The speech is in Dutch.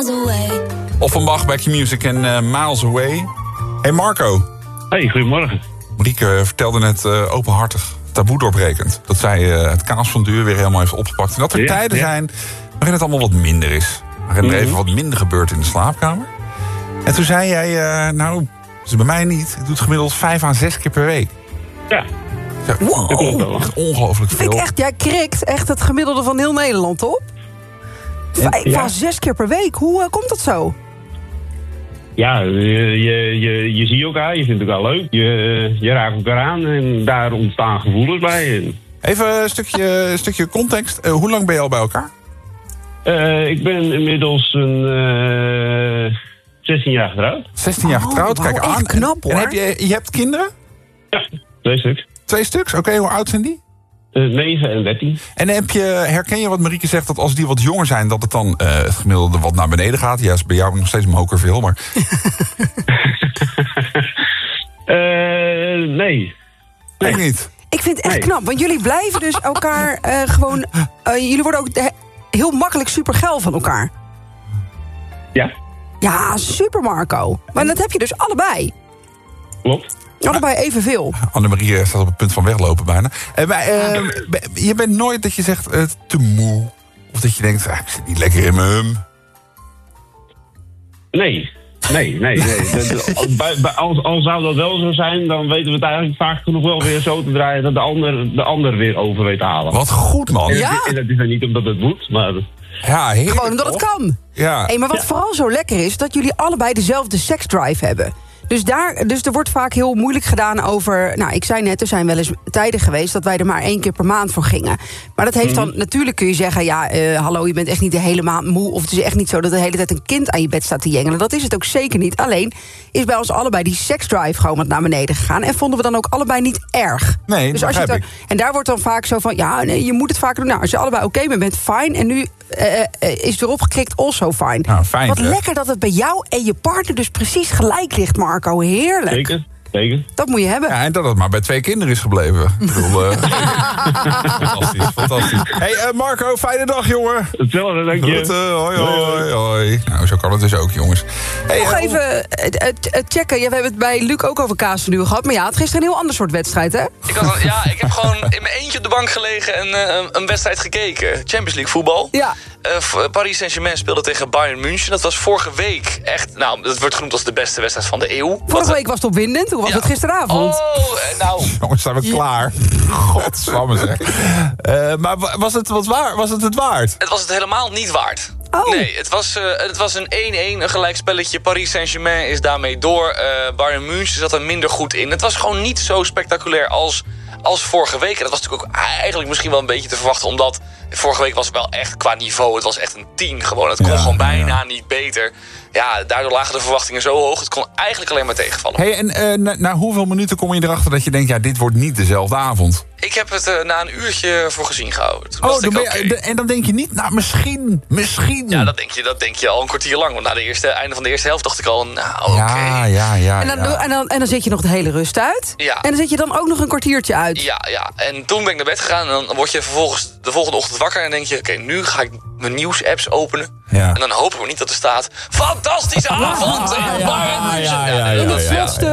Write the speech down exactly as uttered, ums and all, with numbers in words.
miles away. Offenbach bij Q-Music en uh, Miles Away. Hey Marco. Hey, goedemorgen. Marieke vertelde net uh, openhartig, taboe doorbrekend, dat zij uh, het kaasfondue weer helemaal heeft opgepakt. En dat er ja, tijden ja. zijn waarin het allemaal wat minder is. Waarin er mm-hmm. even wat minder gebeurt in de slaapkamer. En toen zei jij, uh, nou, dat is bij mij niet. Ik doe het gemiddeld vijf à zes keer per week. Ja. Ja, wow, echt ongelooflijk veel. Vind ik echt, jij krikt echt het gemiddelde van heel Nederland op. Vijf ja. à zes keer per week. Hoe uh, komt dat zo? Ja, je, je, je, je ziet elkaar, je vindt elkaar leuk. Je, je raakt elkaar aan en daar ontstaan gevoelens bij. Even een stukje, een stukje context. Uh, hoe lang ben je al bij elkaar? Uh, ik ben inmiddels een uh, zestien jaar getrouwd. zestien jaar getrouwd, oh, kijk wow, aan. Knap, hoor. En heb je, je hebt kinderen? Ja, twee stuks. Twee stuks? Oké, okay, hoe oud zijn die? Uh, negen en dertien. En heb je, herken je wat Marieke zegt, dat als die wat jonger zijn, dat het dan uh, het gemiddelde wat naar beneden gaat? Ja, is bij jou nog steeds mokerveel, maar... uh, nee. Nee, niet. Ik vind het echt nee. knap, want jullie blijven dus elkaar uh, gewoon... Uh, jullie worden ook de, heel makkelijk supergeil van elkaar. Ja. Ja, super Marco. Maar dat heb je dus allebei. Klopt. Allebei evenveel. Annemarie staat op het punt van weglopen bijna. Uh, maar, uh, je bent nooit dat je zegt uh, te moe. Of dat je denkt, ah, ik zit niet lekker in mijn hum. Nee. Nee, nee, nee. bij, bij, als, als zou dat wel zo zijn, dan weten we het eigenlijk vaak genoeg wel weer zo te draaien dat de ander, de ander weer over weet te halen. Wat goed, man. En, Ja. en dat is dan niet omdat het moet, maar... Ja, heerlijk, gewoon omdat het kan. Ja. Hey, maar wat ja. vooral zo lekker is, dat jullie allebei dezelfde seksdrive hebben. Dus, daar, dus er wordt vaak heel moeilijk gedaan over... Nou, ik zei net, er zijn wel eens tijden geweest dat wij er maar één keer per maand voor gingen. Maar dat heeft dan... Mm-hmm. Natuurlijk kun je zeggen, ja, uh, hallo, je bent echt niet de hele maand moe. Of het is echt niet zo dat de hele tijd een kind aan je bed staat te jengelen. Dat is het ook zeker niet. Alleen is bij ons allebei die seksdrive gewoon wat naar beneden gegaan. En vonden we dan ook allebei niet erg. Nee, dus als je dan, en daar wordt dan vaak zo van, ja, nee, je moet het vaker doen. Nou, als je allebei oké okay bent, fijn. En nu uh, uh, is erop geklikt, also fine. Nou, fijn. Wat hè? Lekker dat het bij jou en je partner dus precies gelijk ligt, Marco. Heerlijk. Zeker, zeker. Dat moet je hebben. Ja, en dat het maar bij twee kinderen is gebleven. Ik bedoel, uh... fantastisch, fantastisch. Hey uh, Marco, fijne dag, jongen. Hetzelfde, dank je. Goed, uh, hoi, hoi, hoi. Nou, zo kan het dus ook, jongens. Hey, Nog uh, even uh, uh, checken. Ja, we hebben het bij Luc ook over kaasfondue gehad. Maar ja, het gisteren een heel ander soort wedstrijd, hè? Ik had, ja, ik heb gewoon in mijn eentje op de bank gelegen en uh, een wedstrijd gekeken. Champions League voetbal. Ja. Uh, Paris Saint-Germain speelde tegen Bayern München. Dat was vorige week echt... Nou, dat wordt genoemd als de beste wedstrijd van de eeuw. Vorige Wat, week was het opwindend. Hoe was ja. het gisteravond? Oh, nou... Jongens, zijn we klaar? Godsamme zeg. Uh, maar was het, wat waar, was het het waard? Het was het helemaal niet waard. Oh. Nee, het was, uh, het was een één-één, een gelijkspelletje. Paris Saint-Germain is daarmee door. Uh, Bayern München zat er minder goed in. Het was gewoon niet zo spectaculair als, als vorige week. En dat was natuurlijk ook eigenlijk misschien wel een beetje te verwachten, omdat vorige week was het wel echt qua niveau. Het was echt een tien gewoon. Het kon ja, gewoon bijna ja. niet beter. Ja, daardoor lagen de verwachtingen zo hoog. Het kon eigenlijk alleen maar tegenvallen. Hey, en uh, na, na hoeveel minuten kom je erachter dat je denkt, ja, dit wordt niet dezelfde avond? Ik heb het uh, na een uurtje voor gezien gehouden. Toen oh, dan ben je, okay. de, en dan denk je niet, nou, misschien, misschien. Ja, dat denk je, dat denk je al een kwartier lang. Want na het eerste einde van de eerste helft dacht ik al, nou, oké. Okay. Ja, ja, ja. En dan, ja. En, dan, en dan zet je nog de hele rust uit. Ja. En dan zet je dan ook nog een kwartiertje uit. Ja, ja. En toen ben ik naar bed gegaan. En dan word je vervolgens de volgende ochtend wakker. En denk je, oké, okay, nu ga ik mijn nieuwsapps openen. Ja. En dan hopen we niet dat er staat, fantastische avond! Ja, ja, ja, ja, ja, ja, ja, ja, ja. In het vlotste